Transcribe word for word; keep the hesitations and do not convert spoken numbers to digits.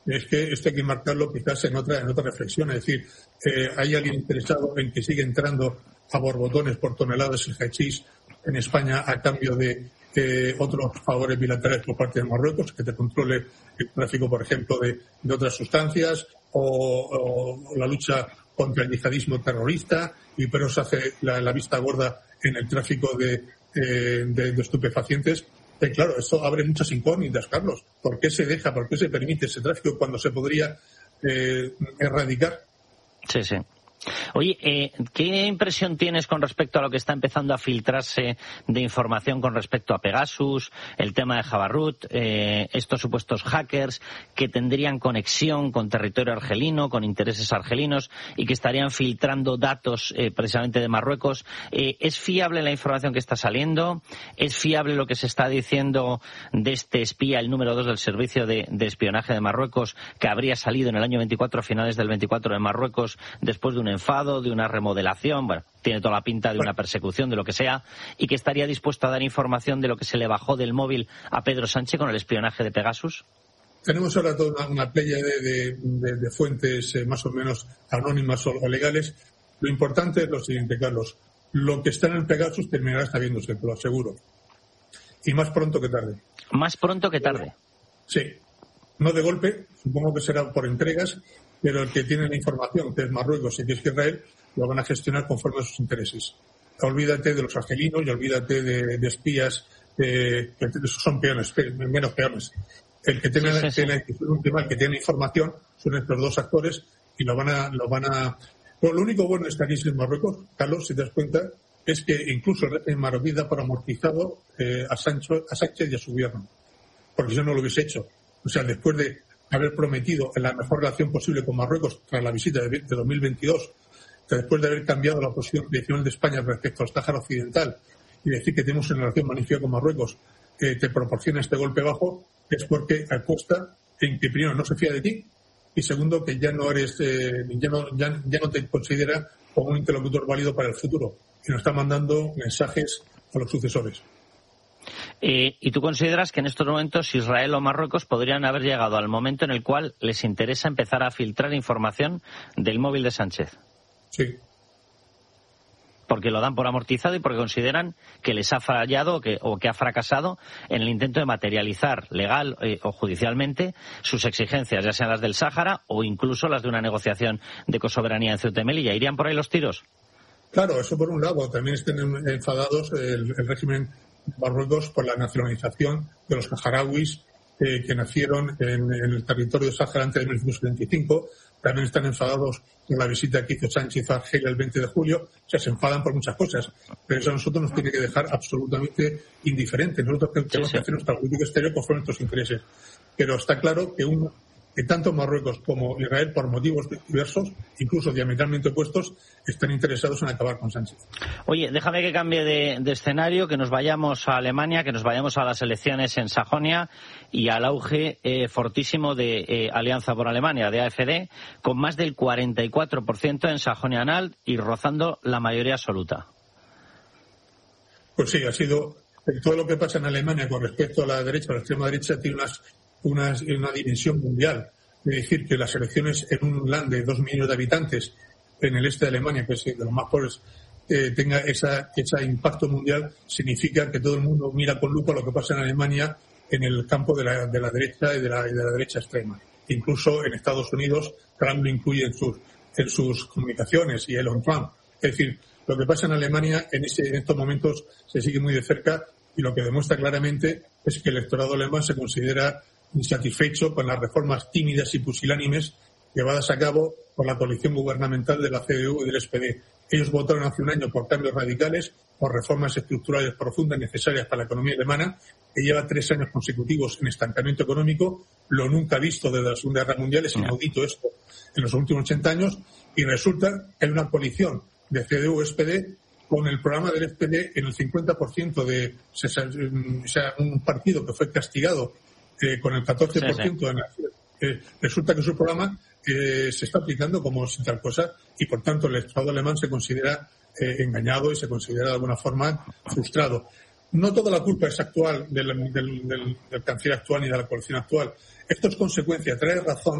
es que esto hay que marcarlo quizás en otra en otra reflexión. Es decir, eh, hay alguien interesado en que siga entrando a borbotones por toneladas el hachís en España a cambio de eh, otros favores bilaterales por parte de Marruecos, que te controle el tráfico, por ejemplo, de, de otras sustancias o, o la lucha contra el yihadismo terrorista, y pero se hace la, la vista gorda en el tráfico de, eh, de, de estupefacientes. Eh, claro, esto abre muchas incógnitas, Carlos. ¿Por qué se deja, por qué se permite ese tráfico cuando se podría eh, erradicar? Sí, sí. Oye, eh, ¿qué impresión tienes con respecto a lo que está empezando a filtrarse de información con respecto a Pegasus, el tema de Jabarut, eh, estos supuestos hackers que tendrían conexión con territorio argelino, con intereses argelinos y que estarían filtrando datos eh, precisamente de Marruecos? Eh, ¿Es fiable la información que está saliendo? ¿Es fiable lo que se está diciendo de este espía, el número dos del servicio de, de espionaje de Marruecos, que habría salido en el año veinticuatro, a finales del veinticuatro, de Marruecos, después de un enfado, de una remodelación, bueno, tiene toda la pinta de una persecución, de lo que sea, y que estaría dispuesto a dar información de lo que se le bajó del móvil a Pedro Sánchez con el espionaje de Pegasus? Tenemos ahora toda una, una playa de, de, de, de fuentes eh, más o menos anónimas o legales. Lo importante es lo siguiente, Carlos. Lo que está en el Pegasus terminará sabiéndose, te lo aseguro. Y más pronto que tarde. Más pronto que tarde. Sí. No de golpe, supongo que será por entregas, pero el que tiene la información, que es Marruecos y que es Israel, lo van a gestionar conforme a sus intereses. Olvídate de los argelinos y olvídate de, de espías, de, que esos son peones, menos peones. El que tiene, sí, sí, tiene sí. un tema, el que tiene información son estos dos actores y lo van a, lo van a. Pero lo único bueno de esta crisis en Marruecos, Carlos, si te das cuenta, es que incluso el régimen marroquí da por amortizado eh, a, Sancho, a Sánchez y a su gobierno, porque yo no lo hubiese hecho. O sea, después de haber prometido la mejor relación posible con Marruecos tras la visita de, de dos mil veintidós, que después de haber cambiado la posición tradicional de España respecto al Sáhara Occidental y decir que tenemos una relación magnífica con Marruecos, que te proporciona este golpe bajo, es porque apuesta en que primero no se fía de ti y segundo que ya no eres, eh, ya no ya, ya no te considera como un interlocutor válido para el futuro, que nos está mandando mensajes a los sucesores. Eh, ¿Y tú consideras que en estos momentos Israel o Marruecos podrían haber llegado al momento en el cual les interesa empezar a filtrar información del móvil de Sánchez? Sí. Porque lo dan por amortizado y porque consideran que les ha fallado o que, o que ha fracasado en el intento de materializar legal eh, o judicialmente sus exigencias, ya sean las del Sáhara o incluso las de una negociación de cosoberanía en Ceuta y Melilla. ¿Irían por ahí los tiros? Claro, eso por un lado. También están enfadados el, el régimen Marruecos por la nacionalización de los saharauis eh, que nacieron en, en el territorio de Sáhara antes de mil novecientos setenta y cinco. También están enfadados con la visita que hizo Sánchez a Argelia el veinte de julio. O sea, se enfadan por muchas cosas, pero eso a nosotros nos tiene que dejar absolutamente indiferentes. Nosotros tenemos sí, sí. que hacer nuestra política exterior conforme a nuestros intereses. Pero está claro que un que tanto Marruecos como Israel, por motivos diversos, incluso diametralmente opuestos, están interesados en acabar con Sánchez. Oye, déjame que cambie de, de escenario, que nos vayamos a Alemania, que nos vayamos a las elecciones en Sajonia y al auge eh, fortísimo de eh, Alianza por Alemania, de A F D, con más del cuarenta y cuatro por ciento en Sajonia-Anhalt y rozando la mayoría absoluta. Pues sí, ha sido todo lo que pasa en Alemania con respecto a la derecha, a la extrema derecha, tiene unas Una, una dimensión mundial. Es decir, que las elecciones en un land de dos millones de habitantes en el este de Alemania, que es de los más pobres, eh, tenga esa, ese impacto mundial, significa que todo el mundo mira con lupa lo que pasa en Alemania en el campo de la, de la derecha y de la, y de la derecha extrema. Incluso en Estados Unidos, Trump lo incluye en sus, en sus comunicaciones y Elon Trump. Es decir, lo que pasa en Alemania en, ese, en estos momentos se sigue muy de cerca y lo que demuestra claramente es que el electorado alemán se considera insatisfecho con las reformas tímidas y pusilánimes llevadas a cabo por la coalición gubernamental de la C D U y del S P D. Ellos votaron hace un año por cambios radicales, por reformas estructurales profundas necesarias para la economía alemana, que lleva tres años consecutivos en estancamiento económico, lo nunca visto desde la Segunda Guerra Mundial, es inaudito esto en los últimos ochenta años, y resulta que hay una coalición de C D U y S P D con el programa del S P D en el cincuenta por ciento de, o sea, un partido que fue castigado Eh, con el catorce por ciento sí, sí. De eh, resulta que su programa eh, se está aplicando como si tal cosa y por tanto el Estado alemán se considera eh, engañado y se considera de alguna forma frustrado. no toda la culpa es actual del, del, del, del canciller actual ni de la coalición actual. Esto es consecuencia, trae razón